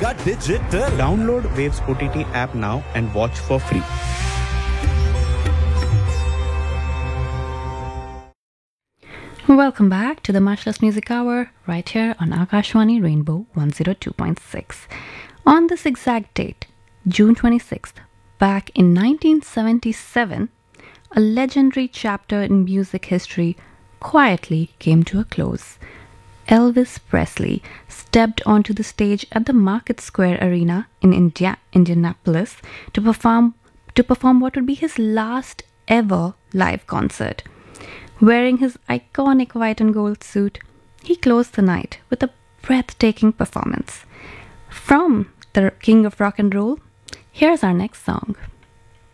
digital. Download Waves OTT app now and watch for free. Welcome back to the Matchless Music Hour right here on Akashwani Rainbow 102.6. On this exact date, June 26th, back in 1977, a legendary chapter in music history quietly came to a close. Elvis Presley stepped onto the stage at the Market Square Arena in Indianapolis to perform what would be his last ever live concert. Wearing his iconic white and gold suit, he closed the night with a breathtaking performance. From the King of Rock and Roll, here's our next song.